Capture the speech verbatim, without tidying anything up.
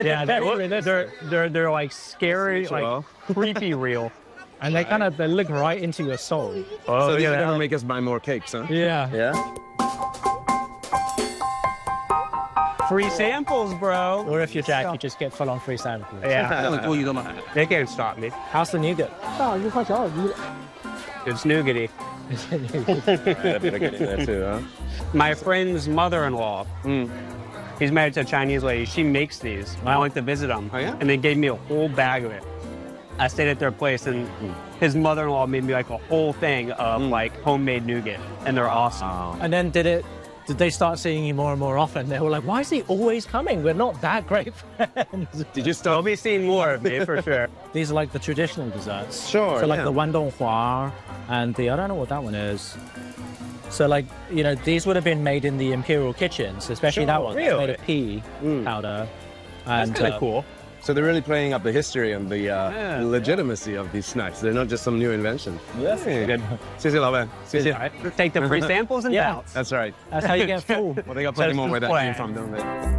Yeah, Very they're, realistic. they're they're they're like scary, like Well. creepy real. And they kind of they look right into your soul. Oh, So these yeah, are gonna make us buy more cakes, huh? Yeah. Yeah. free samples, bro. Or if you're Jack, you just get full on free samples. Yeah, they can't stop me. How's the nougat? It's nougaty. I better get in there too, huh? My friend's mother-in-law, he's married to a Chinese lady. She makes these. I went to visit them, Oh, yeah? and they gave me a whole bag of it. I stayed at their place, and his mother-in-law made me like a whole thing of like homemade nougat, and they're awesome. And then did it? Did they start seeing you more and more often? They were like, "Why is he always coming? We're not that great friends." Did you I'll stop? be seeing more of me for sure. These are like the traditional desserts. Sure, So like yeah. the Wandong Hua and the I don't know what that one is. So like you know these would have been made in the imperial kitchens, especially that one. It's really? made of pea powder. That's And kind of uh, cool. So they're really playing up the history and the uh, Yeah. legitimacy of these snacks. They're not just some new invention. Yes, good. 谢谢老板，谢谢。 Take the free samples and Yeah. bounce. That's right. That's how you get full. Well, they got plenty That's more the where that came plan. from, don't they?